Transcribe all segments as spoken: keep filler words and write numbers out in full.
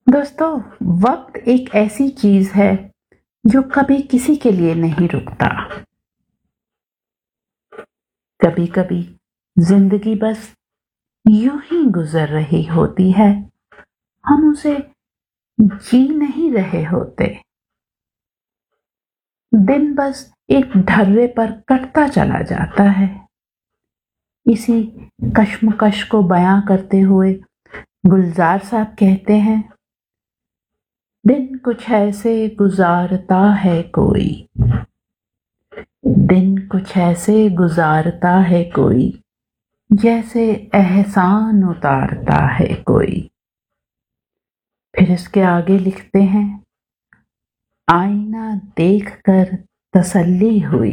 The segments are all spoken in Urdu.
دوستو، وقت ایک ایسی چیز ہے جو کبھی کسی کے لیے نہیں رکتا۔ کبھی کبھی زندگی بس یوں ہی گزر رہی ہوتی ہے، ہم اسے جی نہیں رہے ہوتے۔ دن بس ایک ڈھرے پر کٹتا چلا جاتا ہے۔ اسی کشمکش کو بیاں کرتے ہوئے گلزار صاحب کہتے ہیں، دن کچھ ایسے گزارتا ہے کوئی، دن کچھ ایسے گزارتا ہے کوئی، جیسے احسان اتارتا ہے کوئی۔ پھر اس کے آگے لکھتے ہیں، آئینہ دیکھ کر تسلی ہوئی،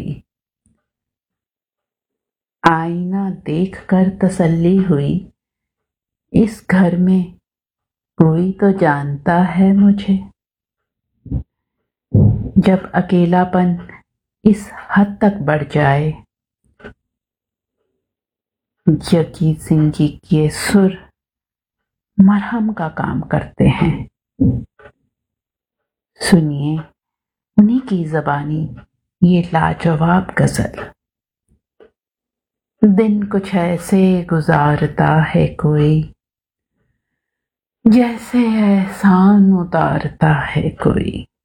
آئینہ دیکھ کر تسلی ہوئی، اس گھر میں کوئی تو جانتا ہے مجھے۔ جب اکیلا پن اس حد تک بڑھ جائے، جگجیت سنگھ جی کے سر مرہم کا کام کرتے ہیں۔ سنیے انہی کی زبانی یہ لاجواب غزل۔ دن کچھ ایسے گزارتا ہے کوئی، جیسے احسان اتارتا ہے کوئی۔